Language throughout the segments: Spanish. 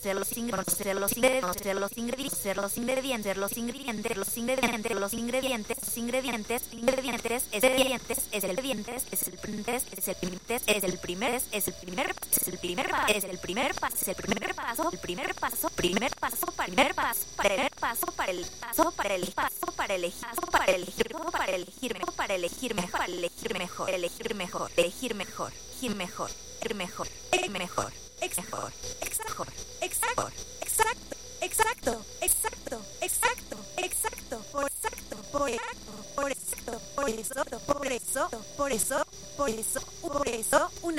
conocer los ingredientes, conocer los ingredientes, los ingredientes, los ingredientes, los ingredientes, los ingredientes, ingredientes, ingredientes, es el dientes, es el dientes, es el primer, es el primer, es el primer, es el primer, es el primer paso, es el primer paso, es el primer paso, el primer paso, primer paso, primer paso, primer paso para el paso, para el paso, para elegir, para elegir, para elegir mejor, para elegir mejor, para elegir mejor, elegir mejor, elegir mejor, elegir mejor, elegir mejor, elegir mejor, mejor, exacto, exacto, exacto, exacto, exacto, exacto, exacto, por exacto, por exacto, por exacto, por eso, por eso, por eso, por eso, por eso, una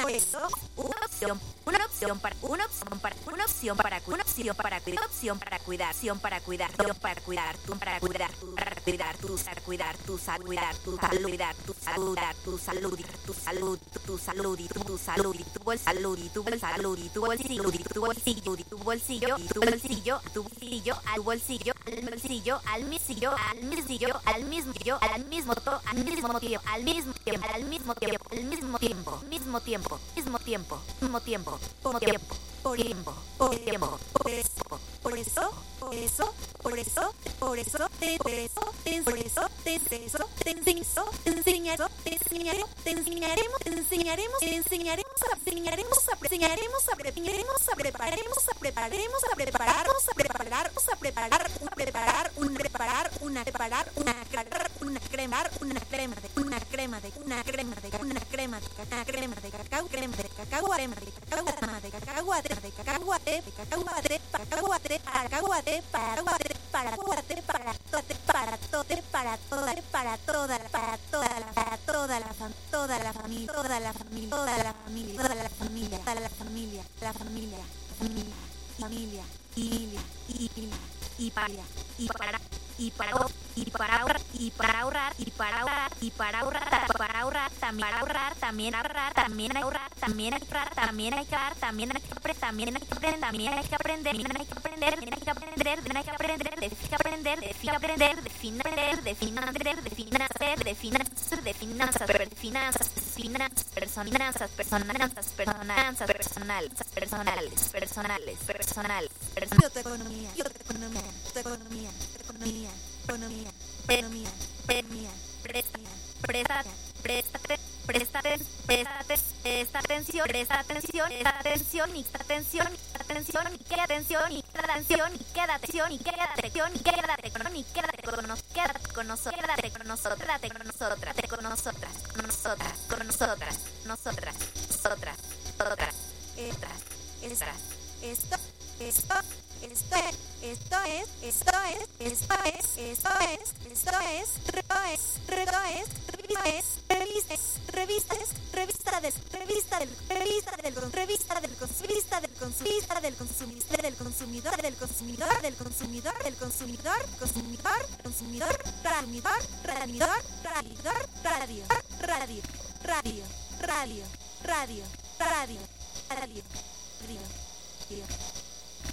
opción, una opción para, una opción para, una opción para, una opción para cuidar, opción para cuidar, opción para cuidar, para cuidar, para cuidar, para cuidar, cuidar, tu salud, cuidar, tu salud, tu salud, tu salud, tu salud, tu salud, tu salud, tu salud, tu salud, tu bolsillo, tu bolsillo, tu bolsillo, tu bolsillo, tu bolsillo, al bolsillo, al bolsillo, al misillo, al misillo, al mismo yo, al mismo to, al mismo tiempo, al mismo tiempo, al mismo tiempo, al mismo tiempo, mismo tiempo, mismo tiempo, mismo tiempo, por tiempo, por tiempo, por tiempo, por eso, por eso, por eso, por eso, por eso, por eso, por eso, te enseño, te enseñaré, te enseñaremos, te enseñaremos, te enseñaremos, te enseñaremos, enseñaremos, enseñaremos, prepararemos, a prepararemos, a prepararemos, a prepararnos, a prepararnos, a preparar, preparar, preparar, preparar, una crema de, una crema de, una crema de, una crema de, una crema de, una crema de cacao, crema de cacao, crema de cacao, crema de cacahuate, de cacahuate, de cacahuate, cacahuate, cacahuate, cacahuate, para toda, para toda, para toda, para toda, para toda la, para toda la, toda la familia, toda la familia, toda la familia, toda la familia, toda la familia, la familia, familia, familia, y para y para ahorrar y para ahorrar y para ahorrar y para ahorrar y para ahorrar para ahorrar también ahorrar también ahorrar también ahorrar también ahorrar también hay que ahorrar también hay que aprender también hay que aprender también hay que aprender también hay que aprender hay que aprender hay que aprender de aprender de aprender de finanzas de finanzas de finanzas de finanzas de finanzas finanzas finanzas personales personales personales personales personales personales economía economía economía economía economía economía economía presta atención y queda atención y queda atención y queda atención y queda atención y quédate con nosotras con nosotras radio